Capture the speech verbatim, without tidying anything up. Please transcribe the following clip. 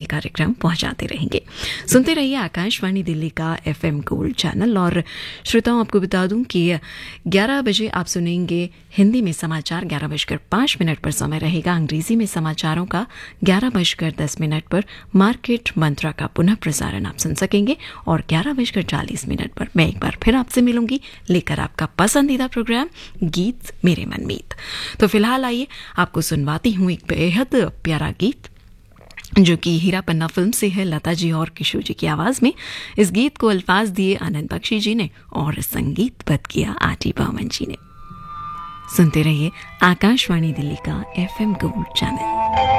कार्यक्रम पहुंचाते रहेंगे। सुनते रहिए आकाशवाणी दिल्ली का एफएम गोल्ड चैनल। और श्रोताओं, आपको बता दूं कि ग्यारह बजे आप सुनेंगे हिंदी में समाचार, ग्यारह बजकर पाँच मिनट पर समय रहेगा अंग्रेजी में समाचारों का, ग्यारह बजकर दस मिनट पर मार्केट मंत्रा का पुनः प्रसारण आप सुन सकेंगे और ग्यारह बजकर चालीस मिनट पर मैं एक बार फिर आपसे मिलूंगी लेकर आपका पसंदीदा प्रोग्राम गीत मेरे मनमीत। तो फिलहाल आइए आपको सुनवाती हूँ एक बेहद प्यारा गीत जो कि हीरा पन्ना फिल्म से है, लता जी और किशोर जी की आवाज में। इस गीत को अल्फाज दिए आनंद बख्शी जी ने और संगीतबद्ध किया आटी बर्मन जी ने। सुनते रहिए आकाशवाणी दिल्ली का एफएम गोल्ड चैनल।